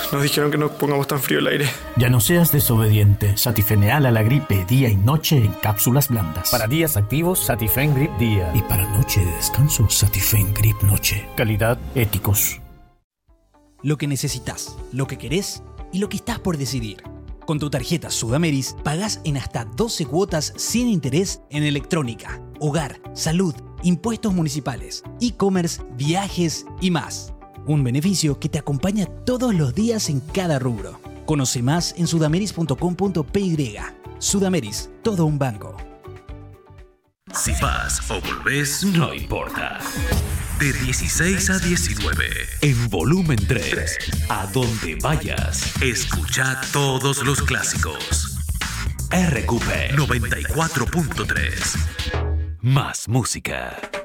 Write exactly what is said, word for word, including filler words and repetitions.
nos dijeron que no pongamos tan frío el aire. Ya no seas desobediente. Satifeneal a la gripe día y noche en cápsulas blandas. Para días activos, Satifen Grip Día. Y para noche de descanso, Satifen Grip Noche. Calidad, éticos. Lo que necesitas, lo que querés y lo que estás por decidir. Con tu tarjeta Sudameris pagás en hasta doce cuotas sin interés en electrónica, hogar, salud, impuestos municipales, e-commerce, viajes y más. Un beneficio que te acompaña todos los días en cada rubro. Conoce más en sudameris punto com punto pe y. Sudameris, todo un banco. Si vas o volvés, no importa. De dieciséis a diecinueve, en volumen tres, a donde vayas, escucha todos los clásicos. R Q P noventa y cuatro punto tres. Más música.